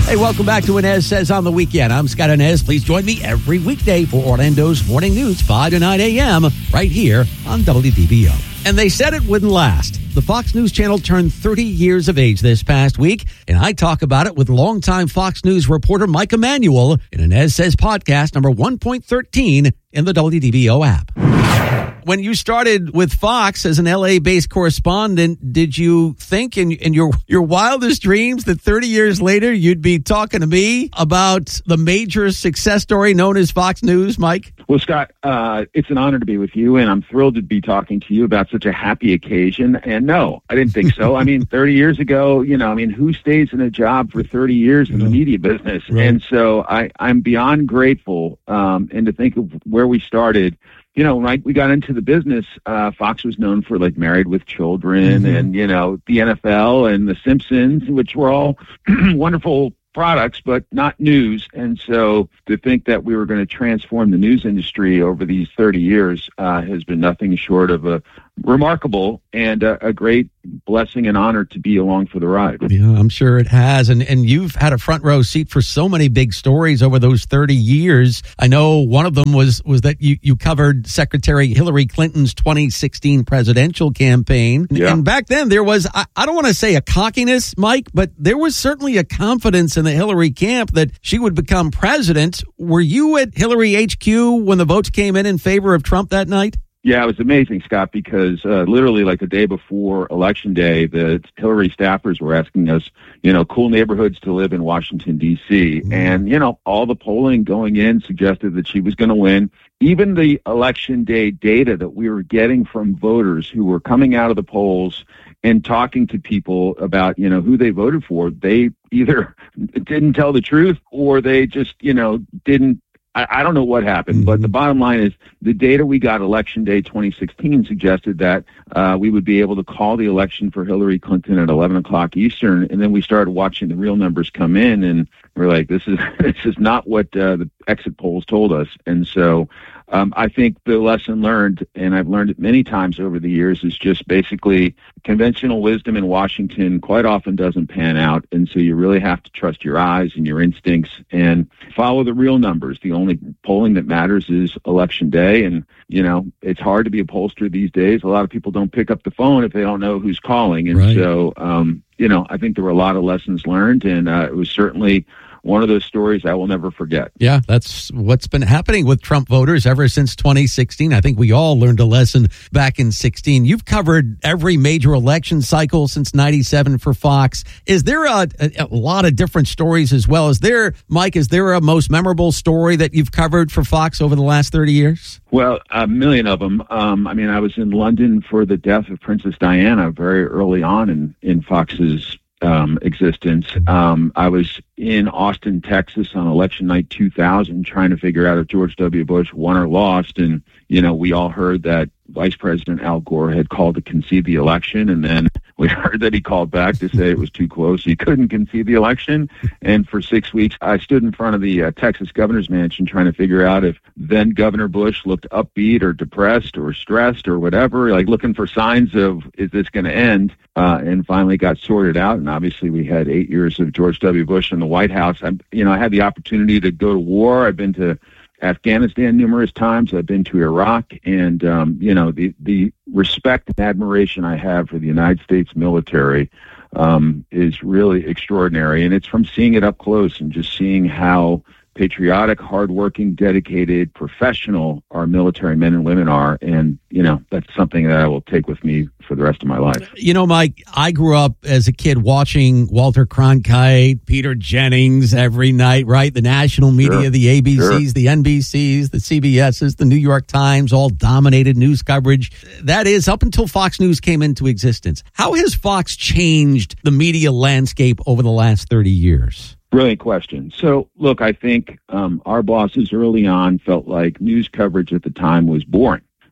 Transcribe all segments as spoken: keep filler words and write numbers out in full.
Hey, welcome back to Inez Says on the Weekend. I'm Scott Inez. Please join me every weekday for Orlando's Morning News, five to nine a.m., right here on W D B O. And they said it wouldn't last. The Fox News Channel turned thirty years of age this past week, and I talk about it with longtime Fox News reporter Mike Emanuel in Inez Says podcast number one point thirteen in the W D B O app. When you started with Fox as an L A-based correspondent, did you think in, in your, your wildest dreams that thirty years later you'd be talking to me about the major success story known as Fox News, Mike? Well, Scott, uh, it's an honor to be with you, and I'm thrilled to be talking to you about such a happy occasion. And no, I didn't think so. I mean, thirty years ago, you know, I mean, who stays in a job for thirty years in the media business? Right. And so I, I'm beyond grateful, um, and to think of where we started. You know, right, we got into the business, uh, Fox was known for, like, Married with Children mm-hmm. and, you know, the N F L and The Simpsons, which were all wonderful products, but not news. And so to think that we were going to transform the news industry over these thirty years uh, has been nothing short of a remarkable and uh, a great blessing and honor to be along for the ride. Yeah, I'm sure it has. And and you've had a front row seat for so many big stories over those thirty years. I know one of them was was that you, you covered Secretary Hillary Clinton's twenty sixteen presidential campaign. Yeah. And back then there was, I, I don't want to say a cockiness, Mike, but there was certainly a confidence in the Hillary camp that she would become president. Were you at Hillary H Q when the votes came in in favor of Trump that night? Yeah, it was amazing, Scott, because uh, literally like the day before Election Day, the Hillary staffers were asking us, you know, cool neighborhoods to live in Washington, D C. Mm-hmm. And, you know, all the polling going in suggested that she was going to win. Even the Election Day data that we were getting from voters who were coming out of the polls and talking to people about, you know, who they voted for, they either didn't tell the truth or they just, you know, didn't. I don't know what happened, mm-hmm. but the bottom line is the data we got Election Day twenty sixteen suggested that uh, we would be able to call the election for Hillary Clinton at eleven o'clock Eastern, and then we started watching the real numbers come in, and we're like, this is this is not what uh, the exit polls told us. And so um, I think the lesson learned, and I've learned it many times over the years, is just basically conventional wisdom in Washington quite often doesn't pan out, and so you really have to trust your eyes and your instincts and follow the real numbers. The only polling that matters is Election Day, and, you know, it's hard to be a pollster these days. A lot of people don't pick up the phone if they don't know who's calling, and right. so, um, you know, I think there were a lot of lessons learned, and uh, it was certainly one of those stories I will never forget. Yeah, that's what's been happening with Trump voters ever since twenty sixteen. I think we all learned a lesson back in sixteen. You've covered every major election cycle since ninety-seven for Fox. Is there a, a, a lot of different stories as well? Is there, Mike, is there a most memorable story that you've covered for Fox over the last thirty years? Well, a million of them. Um, I mean, I was in London for the death of Princess Diana very early on in, in Fox's um, existence. Um, I was in Austin, Texas on election night two thousand trying to figure out if George W. Bush won or lost. And, you know, we all heard that Vice President Al Gore had called to concede the election, and then we heard that he called back to say it was too close. He couldn't concede the election. And for six weeks, I stood in front of the uh, Texas governor's mansion trying to figure out if then Governor Bush looked upbeat or depressed or stressed or whatever, like looking for signs of, is this going to end? Uh, and finally got sorted out. And obviously we had eight years of George W. Bush in the White House. I, you know, I had the opportunity to go to war. I've been to Afghanistan numerous times. I've been to Iraq, and um, you know, the the respect and admiration I have for the United States military um, is really extraordinary, and it's from seeing it up close and just seeing how patriotic, hardworking, dedicated, professional our military men and women are. And, you know, that's something that I will take with me for the rest of my life. You know, Mike, I grew up as a kid watching Walter Cronkite, Peter Jennings every night, right? The national media, sure. the A B Cs, sure. the N B Cs, the C B Ss, the New York Times, all dominated news coverage. That is up until Fox News came into existence. How has Fox changed the media landscape over the last thirty years? Brilliant question. So, look, I think um, our bosses early on felt like news coverage at the time was boring.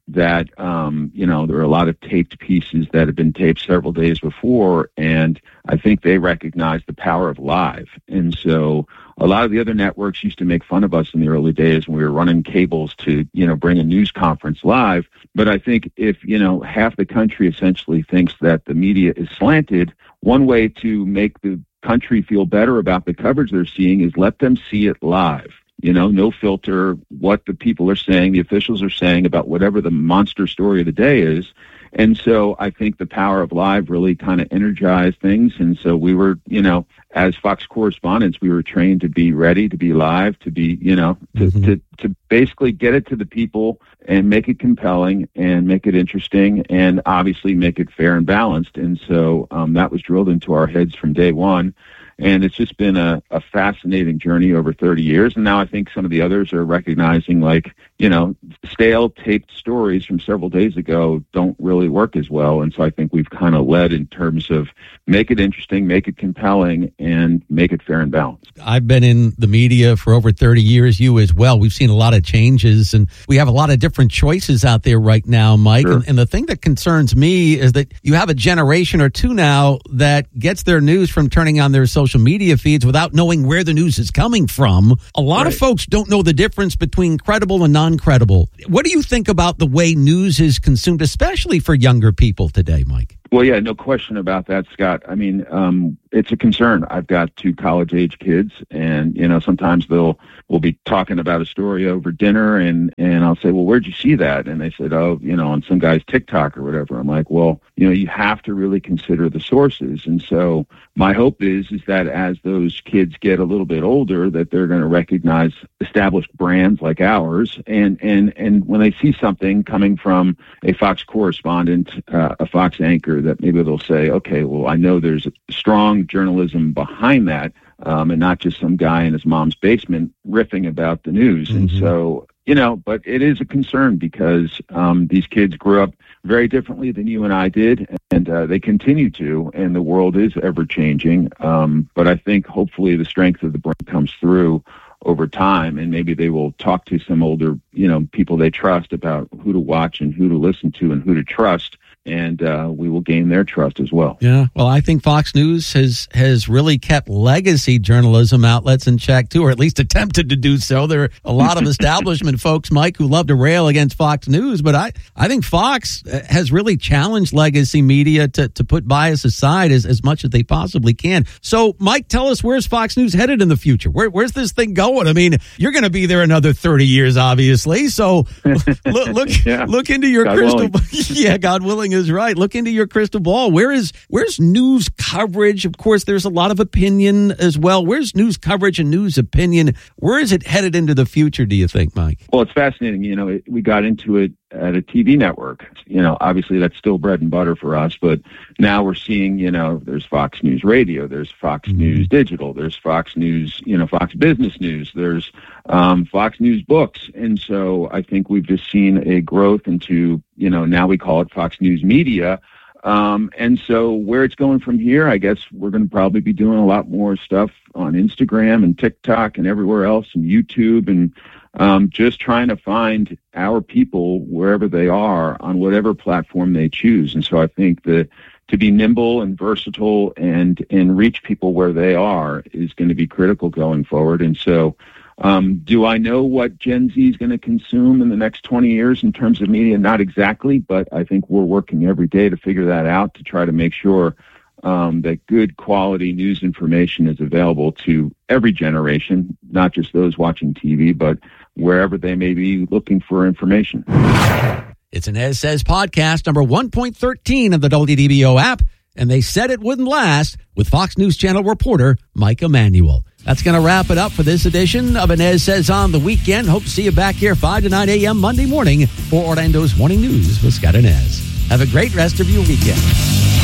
that, um, you know, there are a lot of taped pieces that have been taped several days before, and I think they recognize the power of live. And so a lot of the other networks used to make fun of us in the early days when we were running cables to, you know, bring a news conference live. But I think if, you know, half the country essentially thinks that the media is slanted, one way to make the country feel better about the coverage they're seeing is let them see it live. You know, no filter, what the people are saying, the officials are saying about whatever the monster story of the day is. And so I think the power of live really kind of energized things. And so we were, you know, as Fox correspondents, we were trained to be ready, to be live, to be, you know, to, mm-hmm. to, to basically get it to the people and make it compelling and make it interesting and obviously make it fair and balanced. And so um, that was drilled into our heads from day one. And it's just been a, a fascinating journey over thirty years. And now I think some of the others are recognizing, like, you know, stale taped stories from several days ago don't really work as well. And so I think we've kind of led in terms of make it interesting, make it compelling, and make it fair and balanced. I've been in the media for over thirty years, you as well. We've seen a lot of changes, and we have a lot of different choices out there right now, Mike. Sure. And, and the thing that concerns me is that you have a generation or two now that gets their news from turning on their social media feeds without knowing where the news is coming from. A lot right. of folks don't know the difference between credible and non-credible. What do you think about the way news is consumed, especially for younger people today, Mike? Well, yeah, no question about that, Scott. I mean, um, it's a concern. I've got two college-age kids, and, you know, sometimes they'll we'll be talking about a story over dinner, and, and I'll say, well, where'd you see that? And they said, oh, you know, on some guy's TikTok or whatever. I'm like, well, you know, you have to really consider the sources. And so my hope is, is that as those kids get a little bit older, that they're going to recognize established brands like ours. And, and, and when they see something coming from a Fox correspondent, uh, a Fox anchor, that maybe they'll say, okay, well, I know there's strong journalism behind that, um, and not just some guy in his mom's basement riffing about the news. Mm-hmm. And so, you know, but it is a concern because um, these kids grew up very differently than you and I did, and uh, they continue to, and the world is ever-changing. Um, but I think hopefully the strength of the brand comes through over time, and maybe they will talk to some older, you know, people they trust about who to watch and who to listen to and who to trust. And uh, we will gain their trust as well. Yeah, well, I think Fox News has has really kept legacy journalism outlets in check, too, or at least attempted to do so. There are a lot of establishment folks, Mike, who love to rail against Fox News, but I, I think Fox has really challenged legacy media to, to put bias aside as, as much as they possibly can. So, Mike, tell us, where's Fox News headed in the future? Where, where's this thing going? I mean, you're going to be there another thirty years, obviously, so look look, yeah. look into your God crystal willing. ball. Yeah, God willing is right. Look into your crystal ball. Where is where's news coverage? Of course, there's a lot of opinion as well. Where's news coverage and news opinion? Where is it headed into the future, do you think, Mike? Well, it's fascinating. You know, it, we got into it at a T V network. You know, obviously that's still bread and butter for us, but now we're seeing, you know, there's Fox News Radio, there's Fox mm-hmm. News Digital, there's Fox News, you know, Fox Business News, there's um, Fox News Books. And so I think we've just seen a growth into, you know, now we call it Fox News Media. Um, and so where it's going from here, I guess we're going to probably be doing a lot more stuff on Instagram and TikTok and everywhere else, and YouTube, and um, just trying to find our people wherever they are on whatever platform they choose. And so I think that to be nimble and versatile and, and reach people where they are is going to be critical going forward. And so Um, do I know what Gen Z is going to consume in the next twenty years in terms of media? Not exactly, but I think we're working every day to figure that out, to try to make sure um, that good quality news information is available to every generation, not just those watching T V, but wherever they may be looking for information. It's an As Says podcast, number one point thirteen of the W D B O app, and they said it wouldn't last with Fox News Channel reporter Mike Emanuel. That's going to wrap it up for this edition of Inez Says on the Weekend. Hope to see you back here five to nine a.m. Monday morning for Orlando's Morning News with Scott Inez. Have a great rest of your weekend.